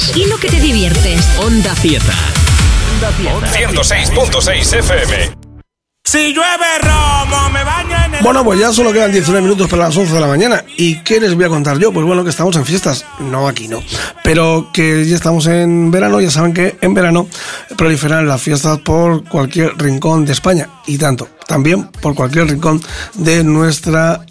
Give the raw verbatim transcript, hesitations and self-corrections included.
escuchas y lo que te diviertes. Onda Cieza. ciento seis punto seis F M. Si llueve romo, me baño en el... Bueno, pues ya solo quedan diecinueve minutos para las once de la mañana. ¿Y qué les voy a contar yo? Pues bueno, que estamos en fiestas. No, aquí no. Pero que ya estamos en verano. Ya saben que en verano proliferan las fiestas por cualquier rincón de España. Y tanto, también por cualquier rincón de nuestra